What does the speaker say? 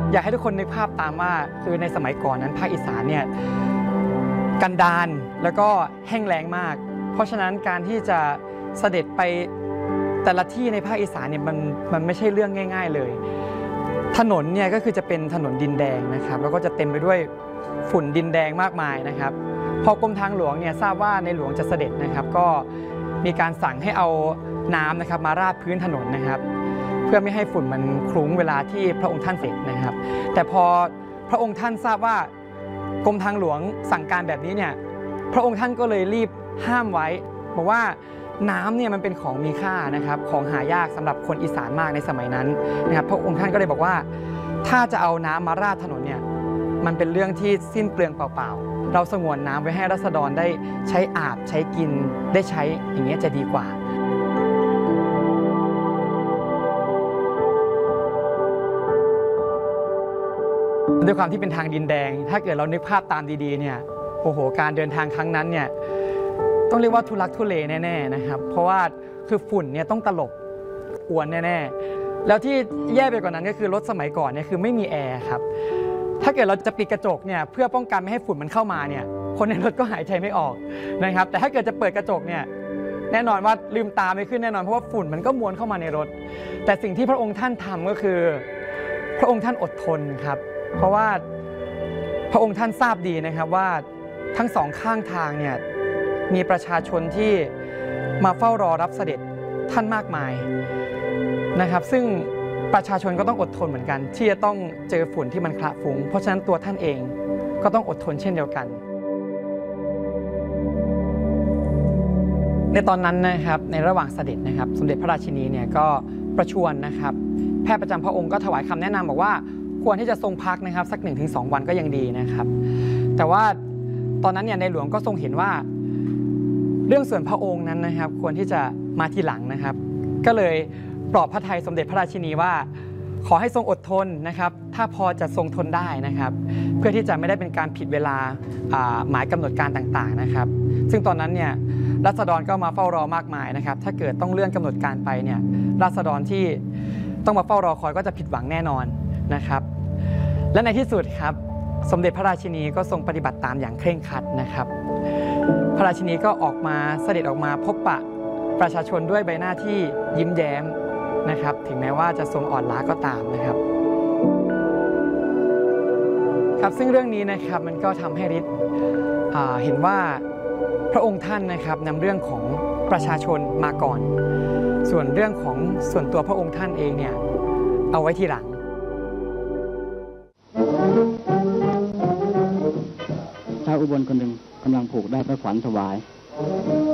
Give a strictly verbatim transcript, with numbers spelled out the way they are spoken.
อยากให้ทุกคนนึกภาพตามว่าคือในสมัยก่อนนั้นภาคอีสานเนี่ยกันดารแล้วก็แห้งแล้งมากเพราะฉะนั้นการที่จะเสด็จไปแต่ละที่ในภาคอีสานเนี่ยมันมันไม่ใช่เรื่องง่ายๆเลยถนนเนี่ยก็คือจะเป็นถนนดินแดงนะครับแล้วก็จะเต็มไปด้วยฝุ่นดินแดงมากมายนะครับพอกรมทางหลวงเนี่ยทราบว่าในหลวงจะเสด็จนะครับก็มีการสั่งให้เอาน้ำนะครับมาราดพื้นถนนนะครับเพื่อไม่ให้ฝุ่นมันคลุ้งเวลาที่พระองค์ท่านเสด็จนะครับแต่พอพระองค์ท่านทราบว่ากรมทางหลวงสั่งการแบบนี้เนี่ยพระองค์ท่านก็เลยรีบห้ามไว้บอกว่าน้ำเนี่ยมันเป็นของมีค่านะครับของหายากสำหรับคนอีสานมากในสมัยนั้นนะครับพระองค์ท่านก็เลยบอกว่าถ้าจะเอาน้ำมาราดถนนเนี่ยมันเป็นเรื่องที่สิ้นเปลืองเปล่าๆเราสงวนน้ำไว้ให้ราษฎรได้ใช้อาบใช้กินได้ใช้อย่างเงี้ยจะดีกว่าด้วยความที่เป็นทางดินแดงถ้าเกิดเรานึกภาพตามดีๆเนี่ยโอ้โหการเดินทางครั้งนั้นเนี่ยต้องเรียกว่าทุลักทุเลแน่ๆนะครับเพราะว่าคือฝุ่นเนี่ยต้องตลบอวนแน่ๆแล้วที่แย่ไปกว่านั้นก็คือรถสมัยก่อนเนี่ยคือไม่มีแอร์ครับถ้าเกิดเราจะปิดกระจกเนี่ยเพื่อป้องกันไม่ให้ฝุ่นมันเข้ามาเนี่ยคนในรถก็หายใจไม่ออกนะครับแต่ถ้าเกิดจะเปิดกระจกเนี่ยแน่นอนว่าลืมตาไม่ขึ้นแน่นอนเพราะว่าฝุ่นมันก็มวนเข้ามาในรถแต่สิ่งที่พระองค์ท่านทำก็คือพระองค์ท่านอดทนครับเพราะว่าพระองค์ท่านทราบดีนะครับว่าทั้งสองข้างทางเนี่ยมีประชาชนที่มาเฝ้ารอรับเสด็จท่านมากมายนะครับซึ่งประชาชนก็ต้องอดทนเหมือนกันที่จะต้องเจอฝุ่นที่มันคละฟุ้งเพราะฉะนั้นตัวท่านเองก็ต้องอดทนเช่นเดียวกันในตอนนั้นนะครับในระหว่างเสด็จนะครับสมเด็จพระราชินีเนี่ยก็ประชวรนะครับแพทย์ประจำพระองค์ก็ถวายคำแนะนำบอกว่าควรที่จะทรงพักนะครับสัก หนึ่งถึงสอง วันก็ยังดีนะครับแต่ว่าตอนนั้นเนี่ยในหลวงก็ทรงเห็นว่าเรื่องส่วนพระองค์นั้นนะครับควรที่จะมาทีหลังนะครับก็เลยปลอบพระทัยสมเด็จพระราชินีว่าขอให้ทรงอดทนนะครับถ้าพอจะทรงทนได้นะครับเพื่อที่จะไม่ได้เป็นการผิดเวลาหมายกำหนดการต่างๆนะครับซึ่งตอนนั้นเนี่ยราษฎรก็มาเฝ้ารอมากมายนะครับถ้าเกิดต้องเลื่อนกำหนดการไปเนี่ยราษฎรที่ต้องมาเฝ้ารอคอยก็จะผิดหวังแน่นอนนะครับและในที่สุดครับสมเด็จพระราชินีก็ทรงปฏิบัติตามอย่างเคร่งครัดนะครับพระราชินีก็ออกมาเสด็จออกมาพบปะประชาชนด้วยใบหน้าที่ยิ้มแย้มนะครับถึงแม้ว่าจะทรงอ่อนล้าก็ตามนะครับครับซึ่งเรื่องนี้นะครับมันก็ทำให้ฤทธิ์เห็นว่าพระองค์ท่านนะครับนำเรื่องของประชาชนมาก่อนส่วนเรื่องของส่วนตัวพระองค์ท่านเองเนี่ยเอาไว้ทีหลังชาวอุบลคนหนึ่งกำลังผูกได้พระขวัญถวาย